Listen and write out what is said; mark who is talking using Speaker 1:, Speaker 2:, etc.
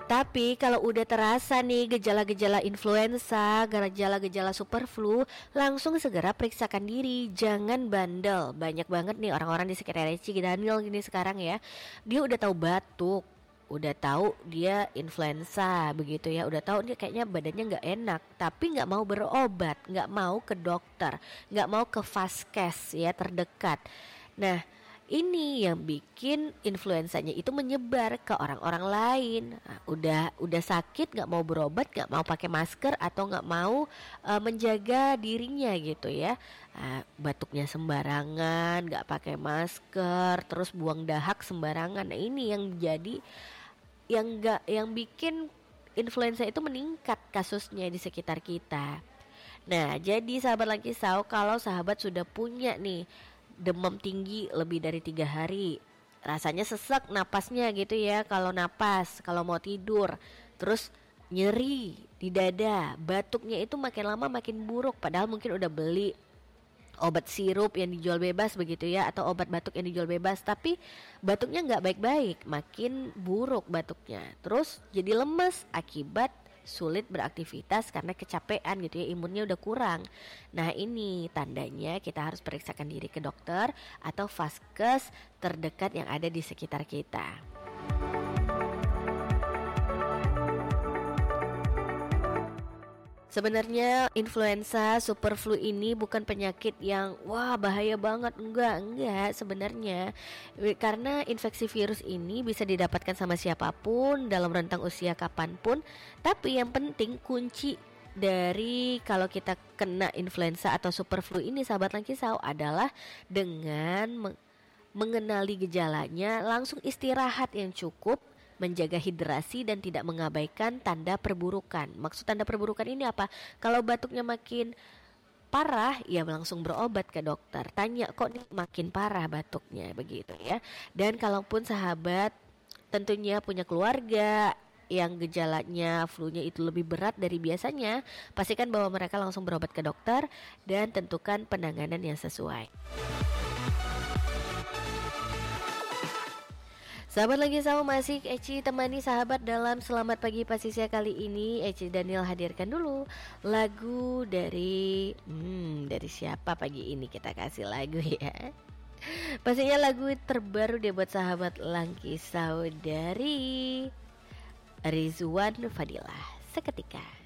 Speaker 1: Tapi kalau udah terasa nih gejala-gejala influenza, gejala-gejala super flu, langsung segera periksakan diri, jangan bandel. Banyak banget nih orang-orang di sekitar Eci Daniel gini sekarang ya. Dia udah tahu batuk, udah tahu dia influenza begitu ya, udah tahu dia kayaknya badannya nggak enak, tapi nggak mau berobat, nggak mau ke dokter, nggak mau ke vaskes ya terdekat. Nah, ini yang bikin influenzanya itu menyebar ke orang-orang lain. Nah, udah sakit nggak mau berobat, nggak mau pakai masker atau nggak mau menjaga dirinya gitu ya. Batuknya sembarangan, nggak pakai masker, terus buang dahak sembarangan. Nah, ini yang jadi yang bikin influenza itu meningkat kasusnya di sekitar kita. Nah, jadi sahabat Langkisau, kalau sahabat sudah punya nih demam tinggi lebih dari 3 hari, rasanya sesek napasnya gitu ya, kalau napas, kalau mau tidur, terus nyeri di dada, batuknya itu makin lama makin buruk, padahal mungkin udah beli obat sirup yang dijual bebas begitu ya, atau obat batuk yang dijual bebas, tapi batuknya nggak baik-baik, makin buruk batuknya, terus jadi lemes akibat sulit beraktivitas karena kecapean gitu ya, imunnya udah kurang. Nah, ini tandanya kita harus periksakan diri ke dokter atau vaskes terdekat yang ada di sekitar kita. Sebenarnya influenza super flu ini bukan penyakit yang wah bahaya banget, enggak sebenarnya. Karena infeksi virus ini bisa didapatkan sama siapapun dalam rentang usia kapanpun. Tapi yang penting kunci dari kalau kita kena influenza atau super flu ini sahabat Langkisau adalah dengan mengenali gejalanya, langsung istirahat yang cukup, menjaga hidrasi dan tidak mengabaikan tanda perburukan. Maksud tanda perburukan ini apa? Kalau batuknya makin parah, ya langsung berobat ke dokter. Tanya, kok nih makin parah batuknya, begitu ya. Dan kalaupun sahabat tentunya punya keluarga yang gejalanya flu-nya itu lebih berat dari biasanya, pastikan bahwa mereka langsung berobat ke dokter dan tentukan penanganan yang sesuai. Sahabat Langkisau, masih Eci temani sahabat dalam Selamat Pagi Pasisya kali ini. Eci Daniel hadirkan dulu lagu dari siapa pagi ini, kita kasih lagu ya. Pastinya lagu terbaru dia buat sahabat Langkisau dari Rizwan Fadilah, Seketika.